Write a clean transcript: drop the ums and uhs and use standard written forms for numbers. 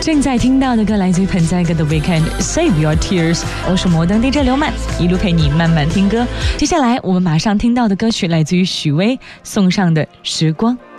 正在听到的歌来自于盆栽哥的 Weekend Save Your Tears， 我是摩登 DJ 刘曼，一路陪你慢慢听歌。接下来我们马上听到的歌曲来自于许巍送上的时光。